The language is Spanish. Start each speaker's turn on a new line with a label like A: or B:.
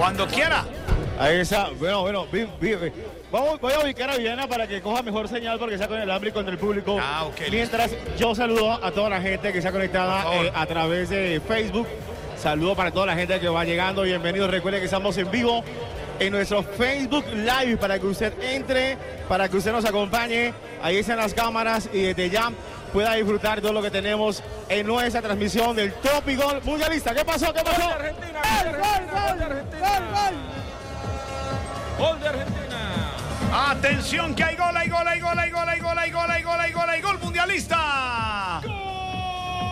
A: Cuando quiera.
B: Ahí está. Bueno. Voy a ubicar a Viviana para que coja mejor señal porque está con el hambre y con el público.
A: Ok.
B: Mientras yo saludo a toda la gente que está conectada a través de Facebook. Saludo para toda la gente que va llegando. Bienvenidos. Recuerden que estamos en vivo en nuestro Facebook Live para que usted entre, para que usted nos acompañe. Ahí están las cámaras y desde ya pueda disfrutar todo lo que tenemos en nuestra transmisión del Tropigol Mundialista. ¿Qué pasó? ¿Qué pasó?
C: Gol de Argentina. Gol de Argentina.
A: Atención que hay gol mundialista.